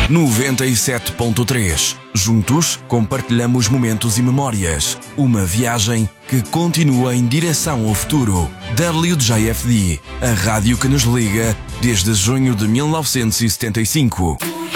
97.3. Juntos compartilhamos momentos e memórias. Uma viagem que continua em direção ao futuro. WJFD, a rádio que nos liga desde junho de 1975.